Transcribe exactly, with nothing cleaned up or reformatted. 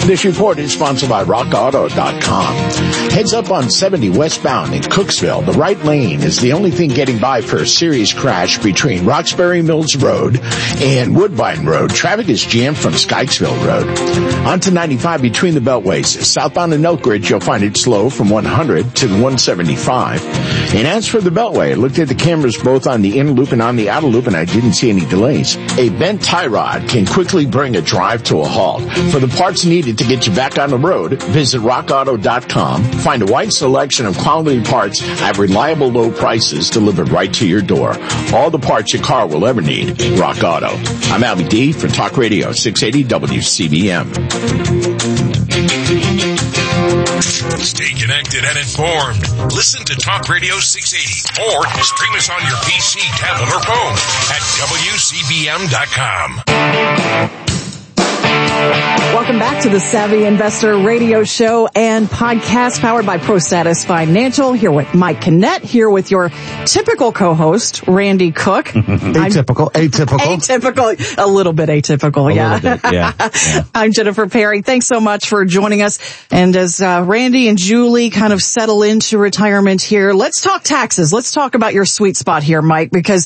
This report is sponsored by rock auto dot com. Heads up on seventy westbound in Cooksville. The right lane is the only thing getting by for a serious crash between Roxbury Mills Road and Woodbine Road. Traffic is jammed from Skykesville Road. On to ninety-five between the beltways. Southbound in Elk Ridge, you'll find it slow from one hundred to one seventy-five. And as for the beltway, I looked at the cameras both on the inner loop and on the outer loop, and I didn't see any delays. A bent tie rod can quickly bring a drive to a halt. For the parts needed to get you back on the road, visit rock auto dot com. Find a wide selection of quality parts at reliable low prices delivered right to your door. All the parts your car will ever need. Rock Auto. I'm Albie D for Talk Radio six eighty W C B M. Stay connected and informed. Listen to Talk Radio six eighty or stream us on your P C, tablet, or phone at W C B M dot com. Welcome back to the Savvy Investor Radio Show and podcast powered by ProStatus Financial. Here with Mike Kinnett, here with your typical co-host, Randy Cook. atypical, atypical. Atypical, a little bit atypical, a yeah. Little bit, yeah, yeah. I'm Jennifer Perry. Thanks so much for joining us. And as uh, Randy and Julie kind of settle into retirement here, let's talk taxes. Let's talk about your sweet spot here, Mike, because